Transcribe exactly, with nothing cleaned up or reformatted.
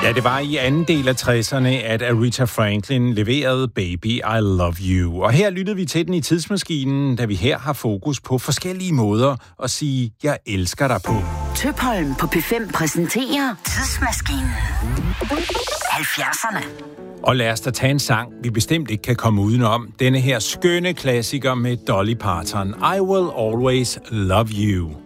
Ja, det var i anden del af tresserne, at Aretha Franklin leverede Baby, I Love You. Og her lyttede vi til den i tidsmaskinen, da vi her har fokus på forskellige måder at sige, jeg elsker dig på. Tøpholm på P fem præsenterer Tidsmaskinen. halvfjerdserne. Og lad os da tage en sang, vi bestemt ikke kan komme udenom. Denne her skønne klassiker med Dolly Parton. I Will Always Love You.